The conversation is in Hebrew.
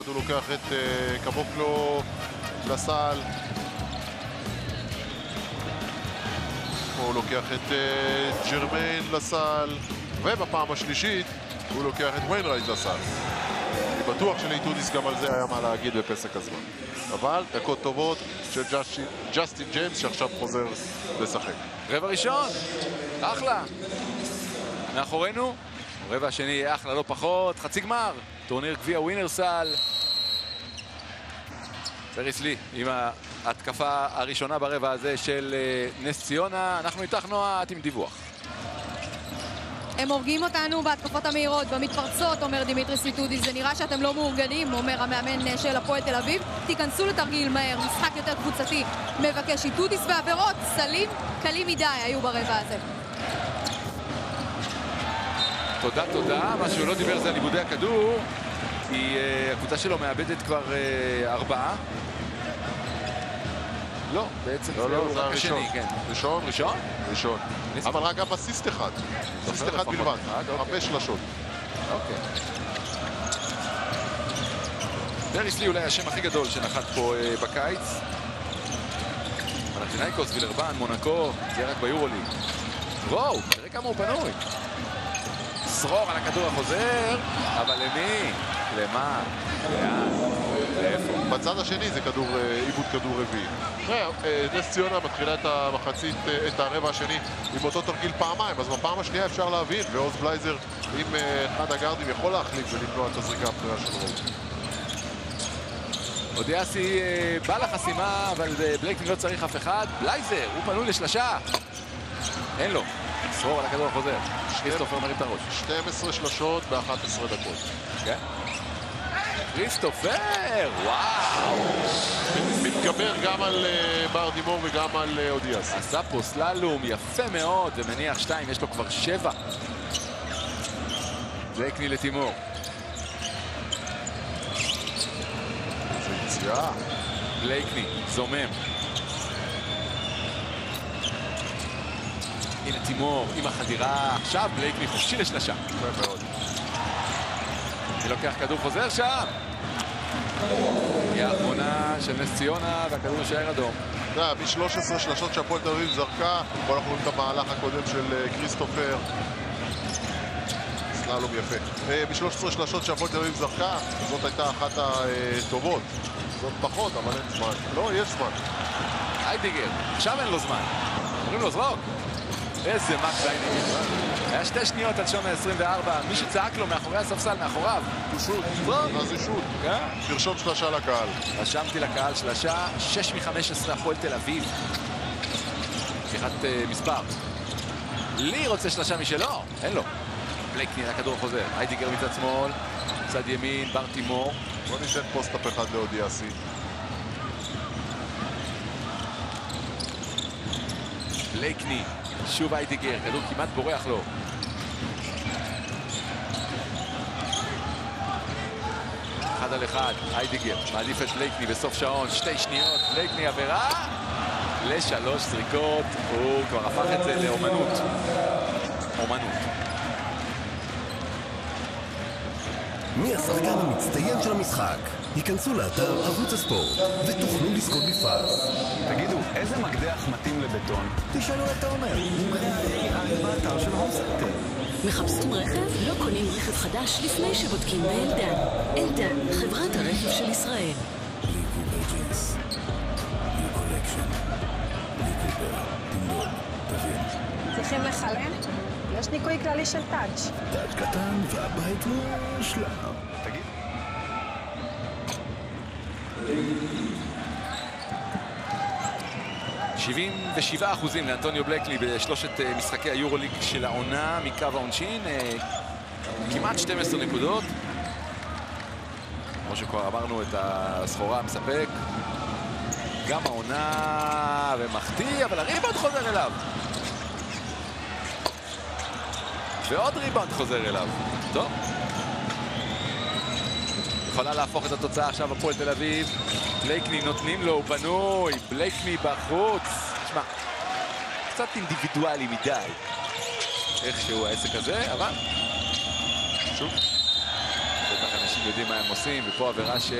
הוא לוקח את קבוקלו לסל, הוא לוקח את ג'רמיין לסל, ובפעם השלישית הוא לוקח את ויינרייט לסל. אני בטוח שלאיטודיס גם על זה היה מה להגיד בפסק הזמן. אבל דקות טובות של ג'סטין ג'יימס שעכשיו חוזר לשחק. רבע ראשון, אחלה. מאחורינו, רבע השני יהיה אחלה לא פחות, חצי גמר, טורניר גביע ווינרסל. פריס לי עם ההתקפה הראשונה ברבע הזה של נס ציונה. אנחנו איתך נועה, את עם דיווח. הם הורגים אותנו בהתקפות המהירות, במתפרצות, אומר דימיטריס איטודיס. זה נראה שאתם לא מאורגנים, אומר המאמן של הפועל תל אביב. תיכנסו לתרגיל מהר, משחק יותר קבוצתי. מבקש איטודיס, ועבירות סלים קלים מדי היו ברבע הזה. תודה. מה שהוא לא דיבר זה על עיבודי הכדור, כי הקבוצה שלו מאבדת כבר 4. לא, בעצם לא, זה הראשון. ראשון. אבל רק גם אסיסט אחד. אסיסט אחד בלבד. 5 שלשות. אוקיי. פריס לי אולי השם הכי גדול שנחת פה בקיץ. פנתינייקוס, וילרבן, מונקו, זה רק ביורוליג. וואו, תראה כמה הוא פנוי. סרור על הכדור החוזר, אבל למי? למה? לאן? לאיפה? בצד השני זה עיבוד כדור רביעי. נס ציונה מתחילה את המחצית, את הרבע השני עם אותו תרגיל פעמיים, אז בפעם השנייה אפשר להבין, ועוז בלייזר עם אחד הגארדים יכול להחליק ולמנוע את הזריקה הפנויה של רוב. אודיאסי בא לחסימה, אבל בלייקני לא צריך אף אחד. בלייזר, הוא פנוי לשלשה. אין לו. סרור על הכדור החוזר. כריסטופר מרים את הראש. 12 שלשות ב-11 דקות. כן? כריסטופר! וואו! מתגבר גם על בר דימור וגם על אודיאסי. עשה פה סללום יפה מאוד, ומניח 2, יש לו כבר 7. בלייקני לתימור. זה יציאה. בלייקני, זומם. הנה תימור עם החדירה, עכשיו בלייקני חופשי לשלשה. יפה מאוד. אני לוקח כדור חוזר שם. היא האחרונה של נס ציונה והכדור נשאר אדום. מ-13 שלשות שהפועל תל אביב זרקה, פה אנחנו רואים את המהלך הקודם של כריסטופר. סללום יפה. מ-13 שלשות שהפועל תל אביב זרקה, זאת הייתה אחת הטובות. זאת פחות, אבל אין זמן. לא, יש זמן. היידיגר, עכשיו אין לו זמן. אומרים לו זרוק. איזה מקס היידיגר. היה 2 שניות עד שום ה-24, מי שצעק לו מאחורי הספסל, מאחוריו. הוא שוט, מה זה שוט? תרשום שלשה לקהל. רשמתי לקהל שלשה, 6 מ-15 הפועל תל אביב. פתיחת מספר. לי רוצה שלשה משלו, אין לו. בלייקני, הכדור חוזר. היידיגר מצד שמאל, מצד ימין, בר תימור. בוא ניתן פוסט-אפ אחד לאודיאסי. בלייקני. שוב היידיגר, כדור כמעט בורח לו. אחד על אחד, היידיגר מעדיף את בלייקני בסוף שעון, 2 שניות, בלייקני עבירה ל3 זריקות, הוא כבר הפך את זה לאומנות. אומנות. מי השחקן המצטיין של המשחק? היכנסו לאתר ערוץ הספורט ותוכלו לזכות בפרס. תגידו, איזה מקדח מתאים לבטון? תשאלו את העומר, מומחה ה-AI באתר של הומסנטר. מחפשים רכב? לא קונים רכב חדש לפני שבודקים באלדן. אלדן, חברת הרכב של ישראל. ליקו בג'ינס, ליקו קולקשן, ליקו בר, תמדוד, תבין. צריכים לחלם? יש ניקוי כללי של טאץ'. טאץ' קטן והבית מושלם. תגיד. ,77% לאנטוניו בלייקני בשלושת משחקי היורוליג של העונה מקו העונשין, כמעט 12 נקודות. כמו שכבר אמרנו, את הסחורה המספק. גם העונה ומחטיא, אבל הריבאונד חוזר אליו. ועוד ריבאונד חוזר אליו. טוב. יכולה להפוך את התוצאה עכשיו הפועל תל אביב. בלייקני נותנים לו, הוא פנוי, בלייקני בחוץ. תשמע, קצת אינדיבידואלי מדי. איכשהו העסק הזה, אבל שוב, בטח אנשים יודעים מה הם עושים, ופה עבירה של